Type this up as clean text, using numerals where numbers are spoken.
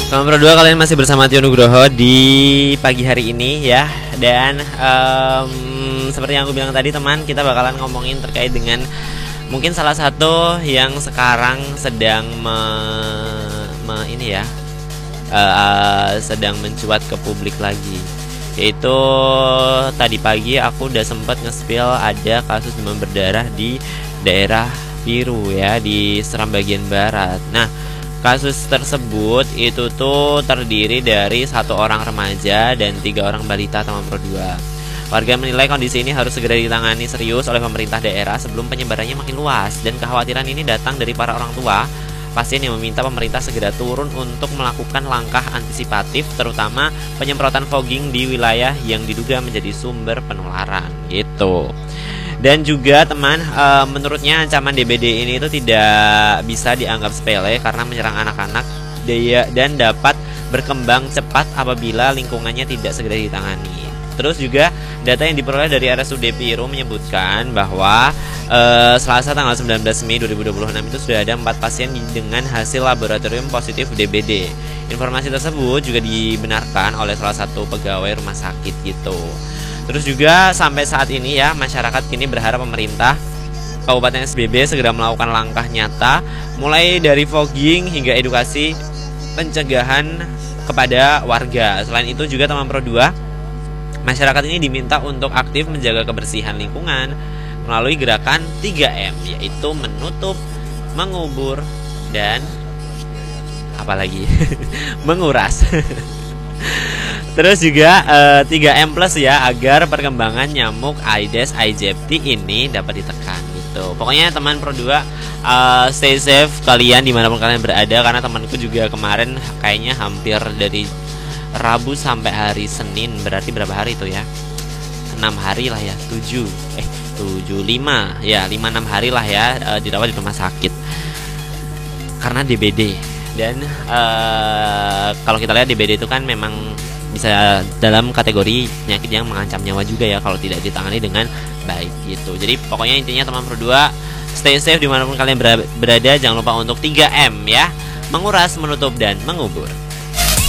Teman Pro 2, kalian masih bersama Tio Nugroho di pagi hari ini ya. Dan seperti yang aku bilang tadi teman, kita bakalan ngomongin terkait dengan mungkin salah satu yang sekarang sedang sedang mencuat ke publik lagi. Yaitu tadi pagi aku udah sempat nge-spill ada kasus demam berdarah di daerah Biru ya, di Seram bagian barat. Nah, kasus tersebut itu tuh terdiri dari 1 orang remaja dan 3 orang balita teman Pro 2. Warga menilai kondisi ini harus segera ditangani serius oleh pemerintah daerah sebelum penyebarannya makin luas. Dan kekhawatiran ini datang dari para orang tua pasien yang meminta pemerintah segera turun untuk melakukan langkah antisipatif, terutama penyemprotan fogging di wilayah yang diduga menjadi sumber penularan gitu. Dan juga teman, menurutnya ancaman DBD ini itu tidak bisa dianggap sepele karena menyerang anak-anak dan dapat berkembang cepat apabila lingkungannya tidak segera ditangani. Terus juga data yang diperoleh dari RSUD Biru menyebutkan bahwa Selasa tanggal 19 Mei 2026 itu sudah ada 4 pasien dengan hasil laboratorium positif DBD. Informasi tersebut juga dibenarkan oleh salah satu pegawai rumah sakit gitu. Terus juga sampai saat ini ya, masyarakat kini berharap pemerintah Kabupaten SBB segera melakukan langkah nyata, mulai dari fogging hingga edukasi pencegahan kepada warga. Selain itu juga teman Pro 2, masyarakat ini diminta untuk aktif menjaga kebersihan lingkungan melalui gerakan 3M, yaitu menutup, mengubur, dan apalagi menguras. Terus juga 3M plus ya, agar perkembangan nyamuk Aedes aegypti ini dapat ditekan gitu. Pokoknya teman Pro 2, stay safe kalian dimanapun kalian berada, karena temanku juga kemarin kayaknya hampir dari Rabu sampai hari Senin, berarti berapa hari itu ya? 6 hari lah ya, 5 ya, 5-6 hari lah ya, dirawat di rumah sakit karena DBD. Dan kalau kita lihat DBD itu kan memang bisa dalam kategori penyakit yang mengancam nyawa juga ya kalau tidak ditangani dengan baik gitu. Jadi pokoknya intinya teman Pro 2, stay safe dimanapun kalian berada. Jangan lupa untuk 3M ya, menguras, menutup, dan mengubur.